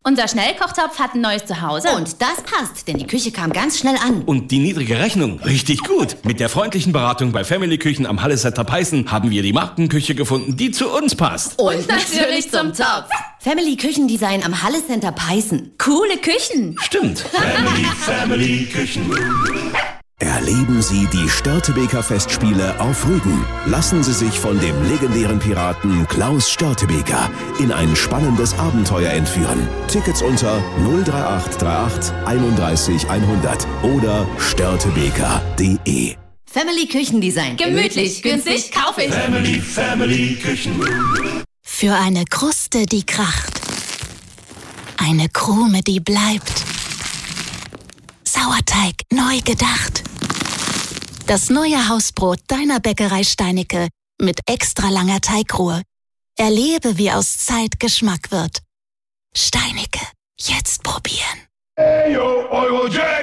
Unser Schnellkochtopf hat ein neues Zuhause. Und das passt, denn die Küche kam ganz schnell an. Und die niedrige Rechnung, richtig gut. Mit der freundlichen Beratung bei Family Küchen am Hallesetter Peißen haben wir die Markenküche gefunden, die zu uns passt. Und natürlich zum Topf. Family Küchendesign am Hallecenter Peißen. Coole Küchen. Stimmt. Family Küchen. Erleben Sie die Störtebeker Festspiele auf Rügen. Lassen Sie sich von dem legendären Piraten Klaus Störtebeker in ein spannendes Abenteuer entführen. Tickets unter 03838 31 100 oder störtebeker.de. Family Küchendesign. Gemütlich, günstig, kaufe ich. Family Küchen. Für eine Kruste, die kracht. Eine Krume, die bleibt. Sauerteig neu gedacht. Das neue Hausbrot deiner Bäckerei Steinicke mit extra langer Teigruhe. Erlebe, wie aus Zeit Geschmack wird. Steinicke, jetzt probieren. Eyo, Eurojack.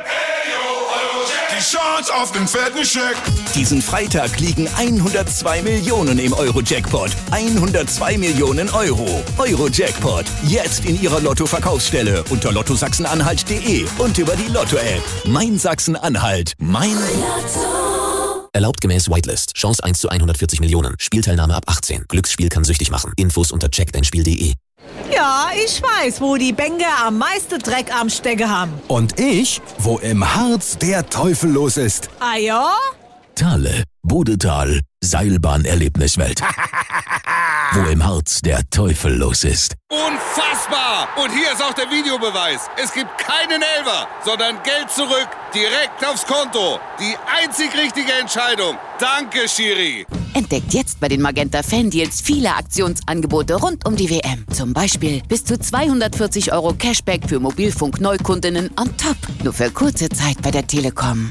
Die Chance auf den fetten Scheck. Diesen Freitag liegen 102 Millionen im Euro-Jackpot. 102 Millionen Euro. Euro-Jackpot. Jetzt in Ihrer Lotto-Verkaufsstelle unter lottosachsen-anhalt.de und über die Lotto-App. Mein Sachsen-Anhalt. Mein Lotto. Erlaubt gemäß Whitelist. Chance 1 zu 140 Millionen. Spielteilnahme ab 18. Glücksspiel kann süchtig machen. Infos unter checkdeinspiel.de. Ja, ich weiß, wo die Bänke am meisten Dreck am Stecken haben. Und ich, wo im Harz der Teufel los ist. Ah ja? Thale, Bodetal, Seilbahn-Erlebniswelt. Wo im Harz der Teufel los ist. Unfassbar! Und hier ist auch der Videobeweis. Es gibt keinen Elfer, sondern Geld zurück, direkt aufs Konto. Die einzig richtige Entscheidung. Danke, Schiri. Entdeckt jetzt bei den Magenta Fan-Deals viele Aktionsangebote rund um die WM. Zum Beispiel bis zu 240 € Cashback für Mobilfunk-Neukundinnen on top. Nur für kurze Zeit bei der Telekom.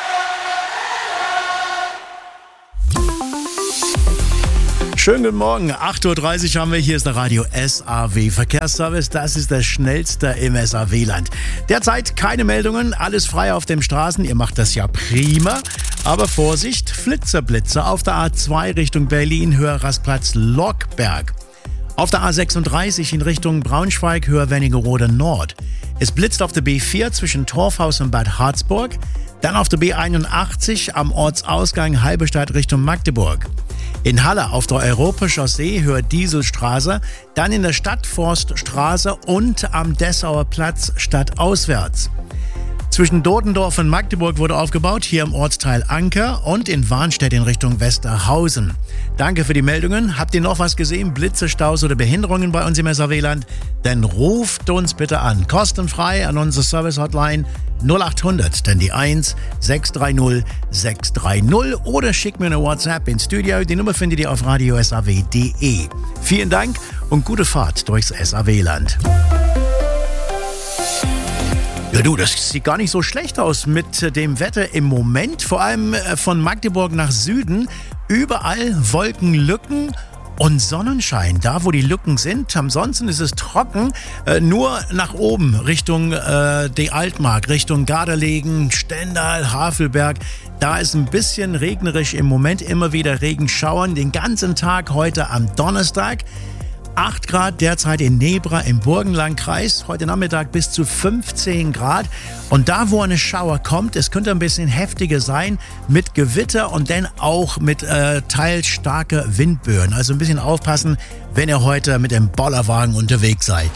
Schönen guten Morgen, 8.30 Uhr haben wir, hier ist der Radio SAW Verkehrsservice, das ist der schnellste im SAW-Land. Derzeit keine Meldungen, alles frei auf den Straßen, ihr macht das ja prima, aber Vorsicht, Flitzer auf der A2 Richtung Berlin, Höherrastplatz Lockberg. Auf der A36 in Richtung Braunschweig, Höher-Wernigerode Nord. Es blitzt auf der B4 zwischen Torfhaus und Bad Harzburg, dann auf der B81 am Ortsausgang Halberstadt Richtung Magdeburg. In Halle auf der Europachaussee, Höhe Dieselstraße, dann in der Stadtforststraße und am Dessauer Platz stadtauswärts. Zwischen Dotendorf und Magdeburg wurde aufgebaut, hier im Ortsteil Anker und in Warnstedt in Richtung Westerhausen. Danke für die Meldungen. Habt ihr noch was gesehen? Blitze, Staus oder Behinderungen bei uns im SAW-Land? Dann ruft uns bitte an. Kostenfrei an unsere Service-Hotline 0800, dann die 1 630 630 oder schickt mir eine WhatsApp ins Studio. Die Nummer findet ihr auf radiosaw.de. Vielen Dank und gute Fahrt durchs SAW-Land. Ja du, das sieht gar nicht so schlecht aus mit dem Wetter im Moment. Vor allem von Magdeburg nach Süden. Überall Wolkenlücken und Sonnenschein. Da, wo die Lücken sind. Ansonsten ist es trocken. Nur nach oben Richtung die Altmark, Richtung Gardelegen, Stendal, Havelberg. Da ist ein bisschen regnerisch im Moment. Immer wieder Regenschauern. Den ganzen Tag heute am Donnerstag. 8 Grad derzeit in Nebra im Burgenlandkreis. Heute Nachmittag bis zu 15 Grad. Und da, wo eine Schauer kommt, es könnte ein bisschen heftiger sein mit Gewitter und dann auch mit teils starke Windböen. Also ein bisschen aufpassen, wenn ihr heute mit dem Bollerwagen unterwegs seid.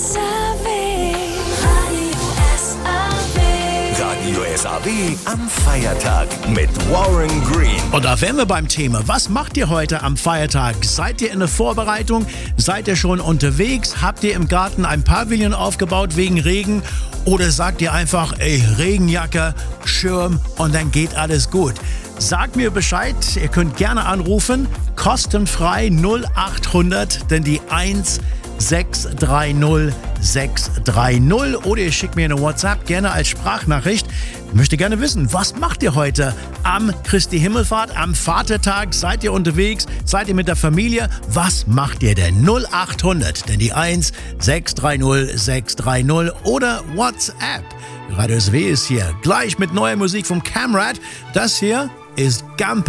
Radio SAW am Feiertag mit Warren Green. Und da wären wir beim Thema. Was macht ihr heute am Feiertag? Seid ihr in der Vorbereitung? Seid ihr schon unterwegs? Habt ihr im Garten ein Pavillon aufgebaut wegen Regen? Oder sagt ihr einfach, ey, Regenjacke, Schirm und dann geht alles gut? Sagt mir Bescheid. Ihr könnt gerne anrufen. Kostenfrei 0800, denn die 1 630 630 oder ihr schickt mir eine WhatsApp, gerne als Sprachnachricht. Ich möchte gerne wissen, was macht ihr heute am Christi Himmelfahrt, am Vatertag? Seid ihr unterwegs? Seid ihr mit der Familie? Was macht ihr denn? 0800, denn die 1 630 630 oder WhatsApp. Radio SAW ist hier, gleich mit neuer Musik vom Camrad. Das hier ist Gamper.